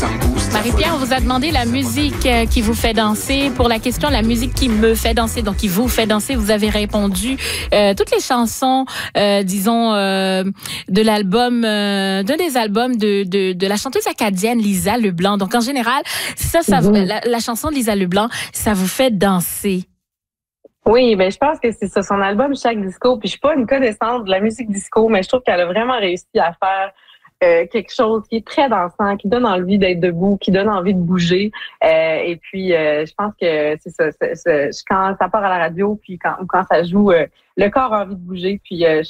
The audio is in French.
Marie-Pierre, on vous a demandé la musique qui vous fait danser. Pour la question, la musique qui me fait danser, donc qui vous fait danser, vous avez répondu toutes les chansons, de l'album, d'un des albums de la chanteuse acadienne Lisa Leblanc. Donc en général, la chanson de Lisa Leblanc, ça vous fait danser. Oui, ben je pense que c'est ça, son album Chaque Disco. Puis je suis pas une connaissante de la musique disco, mais je trouve qu'elle a vraiment réussi à faire quelque chose qui est très dansant, qui donne envie d'être debout, qui donne envie de bouger. Et puis, je pense que c'est ça. Quand ça part à la radio, puis quand ça joue, le corps a envie de bouger. Puis, je